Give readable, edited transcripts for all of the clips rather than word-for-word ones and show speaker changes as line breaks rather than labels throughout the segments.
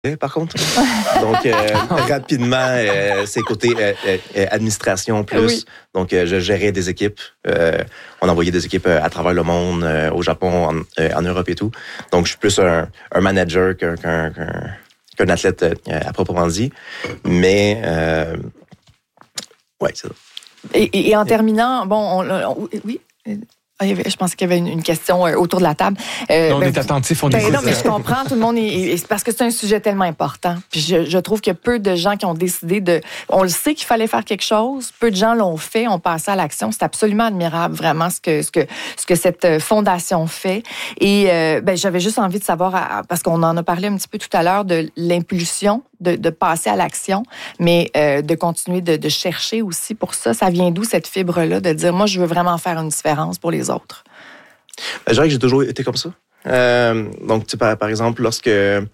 par contre. Donc, rapidement, c'est côté administration plus.
Oui.
Donc, je gérais des équipes. On envoyait des équipes à travers le monde, au Japon, en Europe et tout. Donc, je suis plus un manager qu'un athlète à proprement dit. Mais, ouais, c'est ça.
Et en terminant, oui. Je pensais qu'il y avait une question autour de la table.
On est attentif, on écoute.
Non, mais je comprends, tout le monde c'est parce que c'est un sujet tellement important. Puis je trouve qu'il y a peu de gens qui ont décidé on le sait qu'il fallait faire quelque chose, peu de gens l'ont fait, ont passé à l'action. C'est absolument admirable, vraiment, ce que cette fondation fait. Et j'avais juste envie de savoir, parce qu'on en a parlé un petit peu tout à l'heure, de l'impulsion, de passer à l'action, mais de continuer de chercher aussi pour ça. Ça vient d'où cette fibre-là, de dire, moi, je veux vraiment faire une différence pour les autres?
Je dirais que j'ai toujours été comme ça. Donc, tu sais, par exemple, lorsque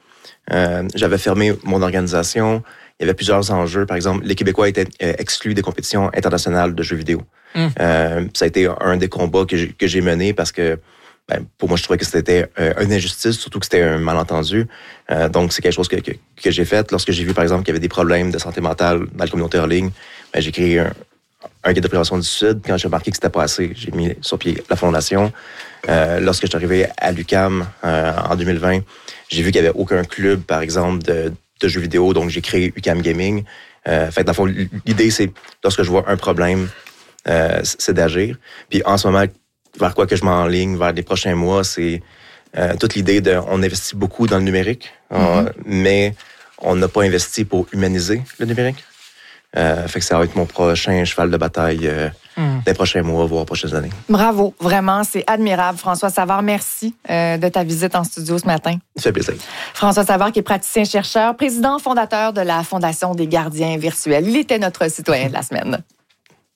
j'avais fermé mon organisation, il y avait plusieurs enjeux. Par exemple, les Québécois étaient exclus des compétitions internationales de jeux vidéo. Ça a été un des combats que j'ai mené parce que pour moi, je trouvais que c'était une injustice, surtout que c'était un malentendu. Donc, c'est quelque chose que j'ai fait. Lorsque j'ai vu, par exemple, qu'il y avait des problèmes de santé mentale dans la communauté en ligne, j'ai créé un guide de prévention du suicide. Quand j'ai remarqué que c'était pas assez, j'ai mis sur pied la fondation. Lorsque je suis arrivé à l'UQAM en 2020, j'ai vu qu'il n'y avait aucun club, par exemple, de jeux vidéo. Donc, j'ai créé UQAM Gaming. Fait que, dans le fond, l'idée, c'est, lorsque je vois un problème, c'est d'agir. Puis, en ce moment, vers quoi que je m'enligne vers les prochains mois, c'est toute l'idée on investit beaucoup dans le numérique, mais on n'a pas investi pour humaniser le numérique. Fait que ça va être mon prochain cheval de bataille des prochains mois, voire prochaines années.
Bravo, vraiment, c'est admirable. François Savard, merci de ta visite en studio ce matin.
Ça fait plaisir.
François Savard, qui est praticien-chercheur, président fondateur de la Fondation des gardiens virtuels. Il était notre citoyen de la semaine.